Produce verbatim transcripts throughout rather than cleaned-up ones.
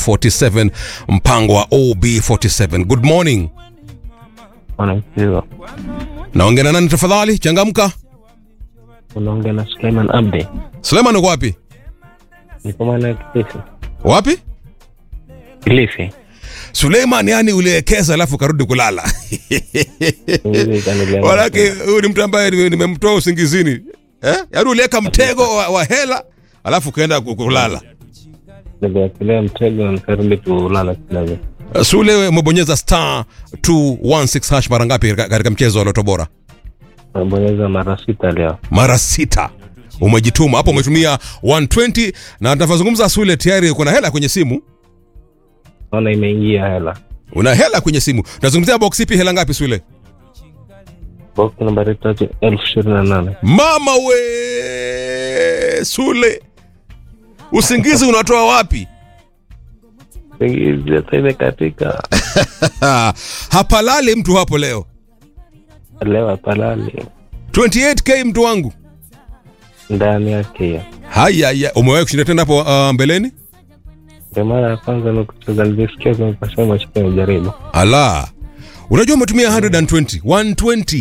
arobaini mpango wa O B forty-seven. Good morning. Wanasiwa. Naongea na nani tafadhali? Changamka. Unaongea na Suleiman Abdi. Suleiman uko wapi? Niko maana Kilifi. Wapi? Kilifi. Suleiman, yani uliwekeza alafu karudi kulala. Walaki huyu ni mtu ambaye nimemtoa usingizini. Eh? Yaani uliweka mtego wa, wa hela alafu kaenda kulala. Niliwekea mtego nikarudi kulala kidogo. Sule, wewe umebonyeza star two one six hash mara ngapi katika mchezo wa Loto Bora? Nimebonyeza mara sita leo. Mara sita. Umejituma hapo, umetumia one twenty na tunazungumza Sule, tayari uko na hela kwenye simu. Naona imeingia hela. Una hela kwenye simu. Tunazungumzia box ipi, hela ngapi Sule? Box nambari tatu elfu ishirini na nane. Mama we Sule, usingizi unatoa wapi? Usingizi hata imekatika. Hapalali mtu hapo leo. Leo hapalali. twenty-eight K mtu wangu. Ndani yake. Haya ya, umewahi kushinda tena hapo uh, mbeleni? Kwa mara ya kwanza nimekucheza nilisikia kwa kasema chukua ujaribu. Ala. Unajua umetumia one hundred twenty, one twenty.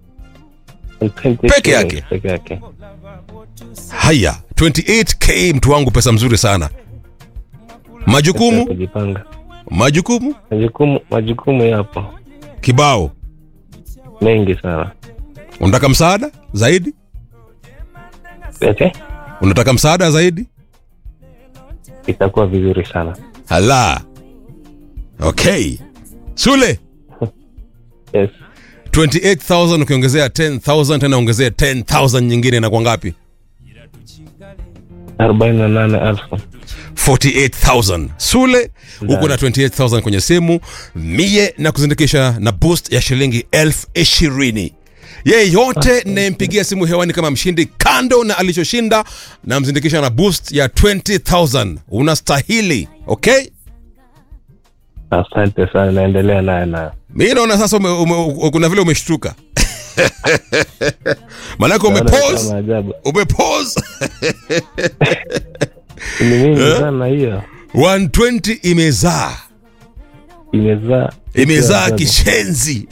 Peke yake. Peke yake. Haya, twenty-eight K mtu wangu, pesa mzuri sana. Majukumu? Kujipanga. Majukumu? Majukumu, majukumu yapo. Kibao. Mengi sana. Unataka msaada zaidi? Ete? Unataka msaada zaidi? Itakuwa vizuri sana. Hala. Okay. Sule. Yes. twenty-eight thousand ukiongezea ten thousand tena ongezea ten thousand nyingine na kwa ngapi? arobaini na nane elfu. forty-eight thousand. Sule, uko na twenty-eight thousand kwenye simu, mie na kuzindikisha na boost ya shilingi elfu ishirini. Ye yote nimpigia simu hewani kama mshindi, kando na alichoshinda, na mzindikisha na boost ya twenty thousand. Unastahili, okay? Asante sana, naendelea naye na. Mimi naona sasa ume, ume, kuna vile umeshtuka. Manako umepause. Umepause. Ni mingi sana hiyo. one twenty imezaa. Imezaa. Imezaa kishenzi.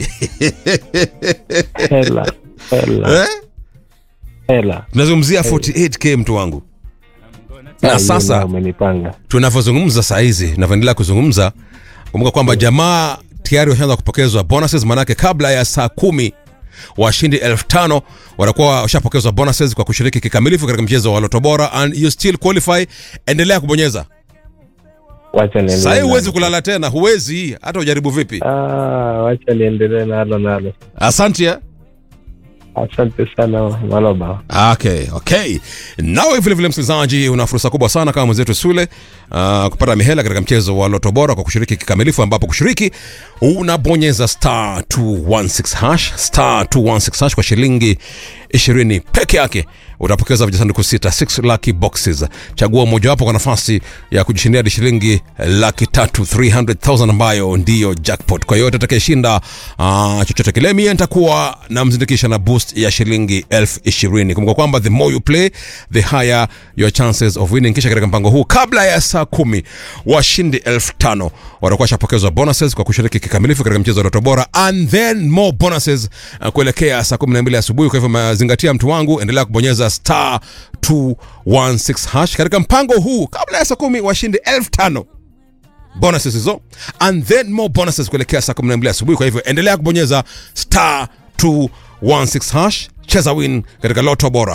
Hela. Hela. Eh? Hela. Tunazungumzia forty-eight K mtu wangu. Na sasa umenipanga. Tunavyozungumza saa hizi, navyoendelea kuzungumza, kumbuka kwamba jamaa tayari washaanza kupokezwa bonuses, manake kabla ya saa kumi washindi elfu tano watakuwa washapokezwa bonuses kwa kushiriki kikamilifu katika mchezo wa Loto Bora, and you still qualify. Endelea kubonyeza. Wacha niendelee. Sasa huwezi kulala tena, huwezi hata ujaribu vipi. Ah, wacha niendelee nalo nalo. Asante. Asante sana Maloba. Okay, okay. Nawe vile vile msikilizaji, una fursa kubwa sana kama mwenzetu Sule uh, kupata mihela katika mchezo wa Loto Bora kwa kushiriki kikamilifu, ambapo kushiriki unabonyeza star two one six hash, star two one six hash kwa shilingi ishirini peke yake. Utapokeza vijisanduku sita, six lucky boxes. Chagua moja wapo kwa nafasi ya kujishindia hadi shilingi laki tatu, three hundred thousand, ambayo ndiyo jackpot. Kwa hiyo atakayeshinda uh, chochote kile, mimi nitakuwa na mzindikisha na boost ya shilingi elfu ishirini. Kumbuka kwamba the more you play, the higher your chances of winning. Kisha katika mpango huu, kabla ya saa kumi, washindi elfu tano watakuwa washapokezwa bonuses kwa kushiriki kikamilifu katika mchezo wa Loto Bora, and then more bonuses uh, kuelekea saa kumi na mbili asubuhi. Kwa hivyo mazingatia mtu wangu, endelea kubonyeza star two one six hash katika mpango huu, kabla ya saa kumi washindi elfu tano bonuses hizo, and then more bonuses kuelekea saa kumi na mbili asubuhi. Kwa hivyo endelea kubonyeza star two one six hash, cheza win katika Loto Bora.